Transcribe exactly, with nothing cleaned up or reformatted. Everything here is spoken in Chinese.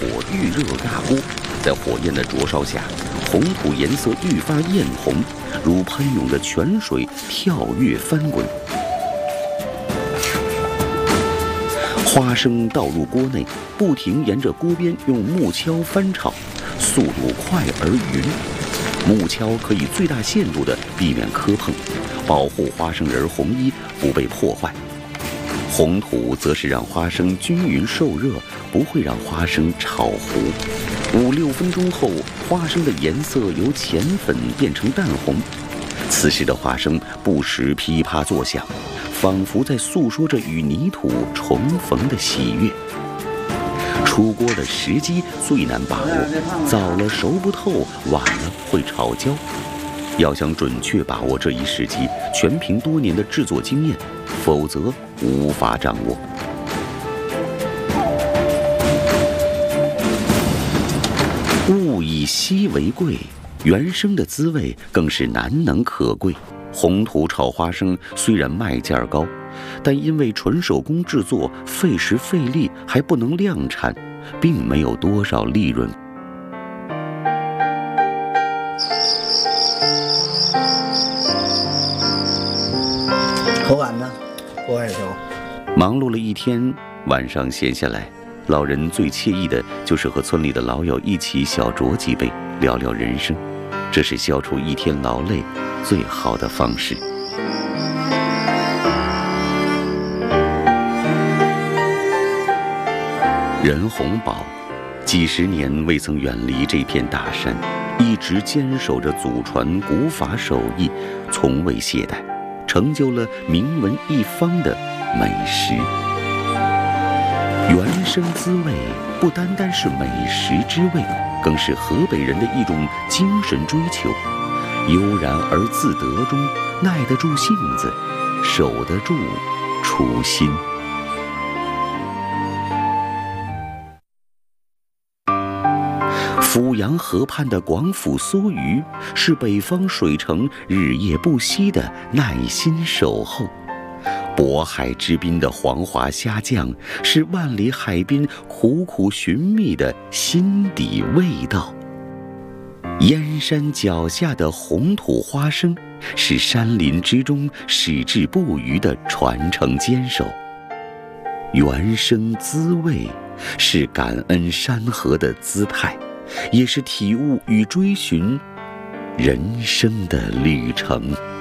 预热大锅，在火焰的灼烧下，红土颜色愈发艳红，如喷涌的泉水跳跃翻滚。花生倒入锅内，不停沿着锅边用木锹翻炒，速度快而匀。木锹可以最大限度地避免磕碰，保护花生仁红衣不被破坏。红土则是让花生均匀受热，不会让花生炒糊。五六分钟后，花生的颜色由浅粉变成淡红。此时的花生不时噼啪作响，仿佛在诉说着与泥土重逢的喜悦。出锅的时机最难把握，早了熟不透，晚了会炒焦。要想准确把握这一时机，全凭多年的制作经验，否则无法掌握。物以稀为贵，原生的滋味更是难能可贵。红土炒花生虽然卖价高，但因为纯手工制作，费时费力，还不能量产，并没有多少利润。 口感呢？不害羞。 忙碌了一天，晚上闲下来，老人最惬意的就是和村里的老友一起小酌几杯，聊聊人生，这是消除一天劳累最好的方式。任洪宝几十年未曾远离这片大山，一直坚守着祖传古法手艺，从未懈怠，成就了名闻一方的美食。原生滋味不单单是美食之味，更是河北人的一种精神追求，悠然而自得中耐得住性子，守得住初心。阜阳河畔的广府梭鱼是北方水城日夜不息的耐心守候，渤海之滨的黄华虾酱是万里海滨苦苦寻觅的心底味道，燕山脚下的红土花生是山林之中矢志不渝的传承坚守，原生滋味是感恩山河的姿态，也是体悟与追寻人生的旅程。